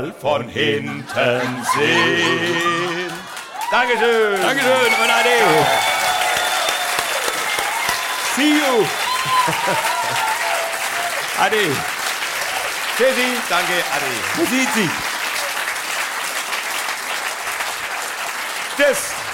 von hinten sehen. Dankeschön. Dankeschön und Ade. See you. Ade. Tschüssi, danke, Ade. Wo sieht sie? Tschüss.